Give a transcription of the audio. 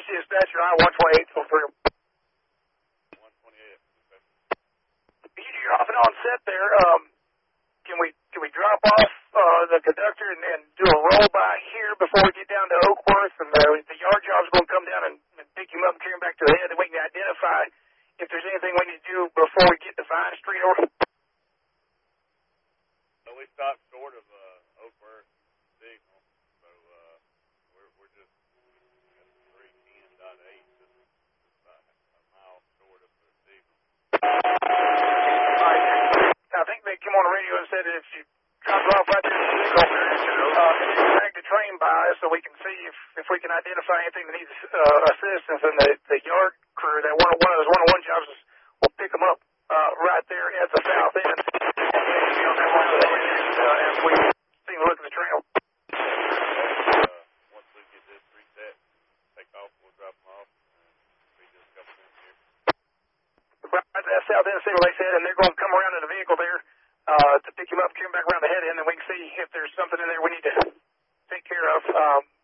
dispatcher, I-128 from through. 128. You're off and on set there. Can we drop off the conductor and do a roll by here before we get down to Oakworth, and the yard job's going to come down and pick him up and carry him back to the head, and we can identify if there's anything we need to do before we get to Vine Street over. So we stopped short of Oakworth signal, so we're just at 310.8, just about a mile short of the signal. All right. I think they came on the radio and said that if you drop it off right there in the vehicle, drag the train by so we can see if we can identify anything that needs assistance, and the yard crew, that one of those one-on-one jobs, will pick them up right there at the south end. As we see the look of the trail. Once we get this reset, take off, we'll drop them off, and be just a couple minutes here. Right at that south end, see what they said, and they're going to come around in the vehicle there to pick him up, carry him back around the head end, and we can see if there's something in there we need to take care of.